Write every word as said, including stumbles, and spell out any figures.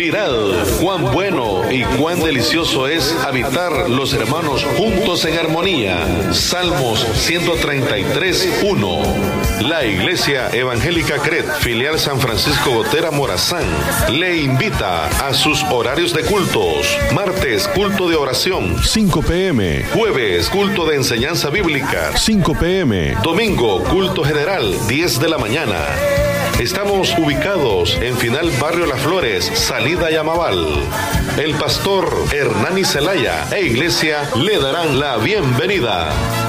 Mirad cuán bueno y cuán delicioso es habitar los hermanos juntos en armonía. Salmos ciento treinta y tres, uno. La Iglesia Evangélica C R E T, filial San Francisco Gotera Morazán, le invita a sus horarios de cultos. Martes, culto de oración, cinco p m Jueves, culto de enseñanza bíblica, cinco p m Domingo, culto general, diez de la mañana. Estamos ubicados en Final Barrio Las Flores, salida Yamaval. El pastor Hernani Zelaya e Iglesia le darán la bienvenida.